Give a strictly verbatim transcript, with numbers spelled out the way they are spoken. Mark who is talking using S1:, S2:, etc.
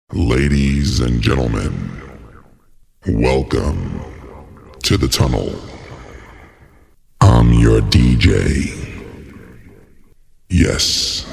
S1: Ladies and gentlemen, welcome to the tunnel. I'm your D J. Yes,